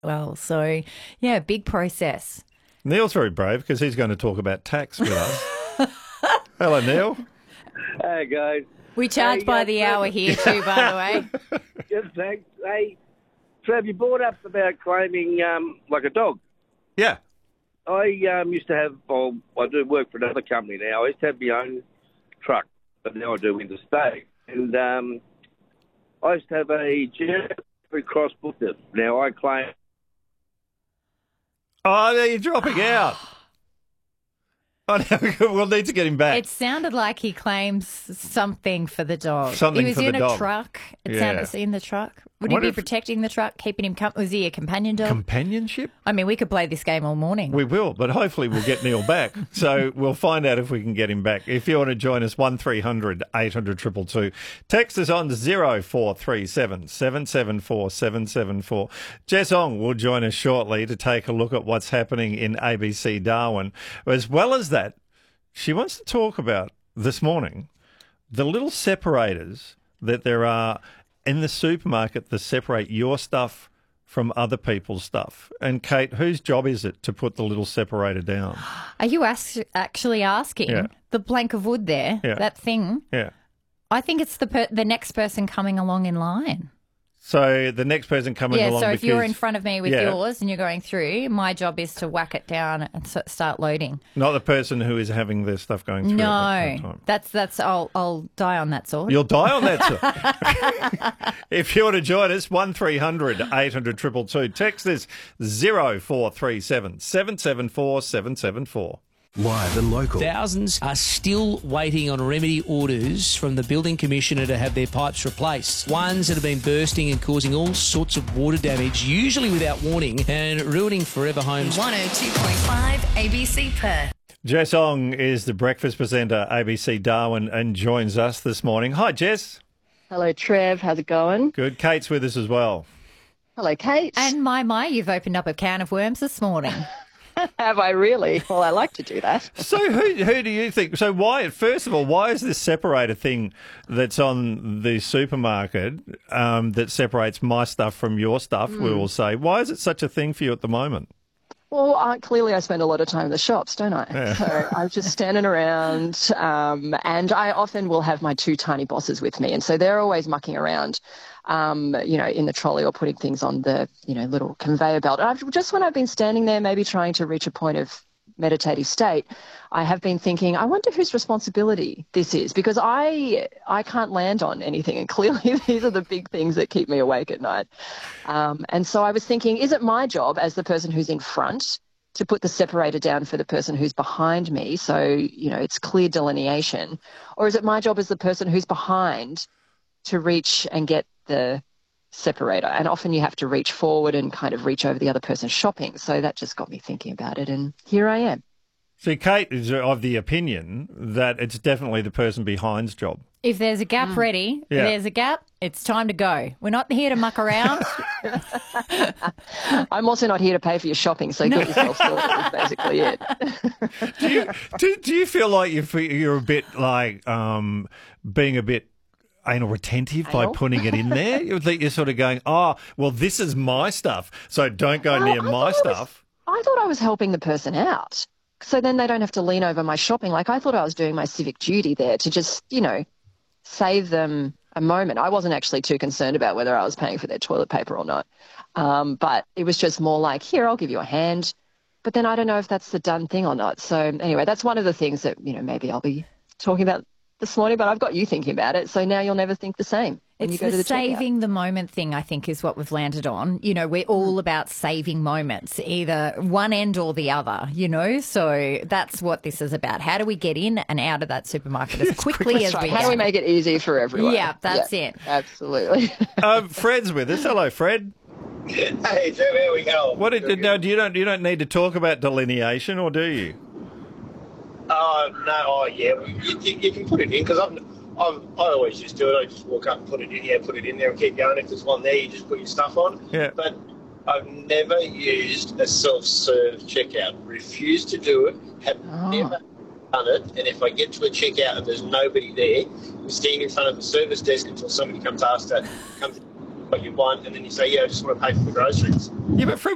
well. So, yeah, big process. Neil's very brave because he's going to talk about tax with us. Hello, Neil. Hey, guys. We charge by the hour here too, by the way. Yes, thanks. Hey, Trev, you brought up about claiming like a dog. Yeah. I used to have, well, I do work for another company now. I used to have my own truck, but now I do interstate. And I used to have a Jeffrey Cross Booker. Now I claim... Oh, you're dropping out. Oh, no, we'll need to get him back. It sounded like he claims something for the dog. Something he was for in the a dog. truck. It Yeah. sounded in the truck. Would he Wonder be if- protecting the truck, keeping him company? Was he a companion dog? Companionship? I mean, we could play this game all morning. We will, but hopefully we'll get Neil back. So we'll find out if we can get him back. If you want to join us, 1300 800 222. Text us on 0437 774 774. Jess Ong will join us shortly to take a look at what's happening in ABC Darwin. As well as that, she wants to talk about this morning the little separators that there are in the supermarket that separate your stuff from other people's stuff. And Kate, whose job is it to put the little separator down? Are you actually asking Yeah. the plank of wood there, Yeah. that thing? Yeah. I think it's the next person coming along in line. So the next person coming Yeah, along so if because... you're in front of me with Yeah. yours and you're going through, my job is to whack it down and start loading. Not the person who is having their stuff going through at the No, same time. that's I'll die on that sword. You'll die on that, sir. If you want to join us, 1300 800 222. Text this 0437 774 774. Live and local. Thousands are still waiting on remedy orders from the Building Commissioner to have their pipes replaced. Ones that have been bursting and causing all sorts of water damage, usually without warning, and ruining forever homes. 102.5 ABC Perth. Jess Ong is the breakfast presenter, ABC Darwin, and joins us this morning. Hi, Jess. Hello, Trev. How's it going? Good. Kate's with us as well. Hello, Kate. And my, you've opened up a can of worms this morning. Have I really? Well, I like to do that. So who do you think? So why, first of all, why is this separator thing that's on the supermarket that separates my stuff from your stuff, we will say, why is it such a thing for you at the moment? Well, clearly I spend a lot of time in the shops, don't I? Yeah. So I'm just standing around and I often will have my two tiny bosses with me. And so they're always mucking around, in the trolley or putting things on the, little conveyor belt. And just when I've been standing there, maybe trying to reach a point of meditative state, I have been thinking, I wonder whose responsibility this is, because I can't land on anything. And clearly these are the big things that keep me awake at night. And so I was thinking, is it my job as the person who's in front to put the separator down for the person who's behind me? So, it's clear delineation. Or is it my job as the person who's behind to reach and get the separator? And often you have to reach forward and kind of reach over the other person's shopping. So that just got me thinking about it. And here I am. See, Kate is of the opinion that it's definitely the person behind's job. If there's a gap ready, Yeah. if there's a gap, it's time to go. We're not here to muck around. I'm also not here to pay for your shopping, so get yourself sorted is basically it. Do you feel like you're a bit like being a bit anal retentive by Anal? putting it in there? You're sort of going, oh, well, this is my stuff, so don't go near my stuff. I thought I was helping the person out. So then they don't have to lean over my shopping. Like I thought I was doing my civic duty there to just, save them a moment. I wasn't actually too concerned about whether I was paying for their toilet paper or not. But it was just more like, here, I'll give you a hand. But then I don't know if that's the done thing or not. So anyway, that's one of the things that, maybe I'll be talking about this morning, but I've got you thinking about it. So now you'll never think the same when you It's go to the the checkout. saving the moment thing, I think, is what we've landed on. We're all about saving moments, either one end or the other, So that's what this is about. How do we get in and out of that supermarket as quickly as we How do we can? make it easy for everyone? Yeah, that's it. Absolutely. Fred's with us. Hello, Fred. Hey, Jim, here we go. You don't need to talk about delineation, or do you? No, yeah, you can put it in, because I always just do it. I just walk up and put it in there and keep going. If there's one there, you just put your stuff on. Yeah. But I've never used a self-serve checkout. Refused to do it. Have never done it. And if I get to a checkout and there's nobody there, I'm standing in front of the service desk until somebody comes what you want, and then you say, yeah, I just want to pay for the groceries. Yeah, but Fred,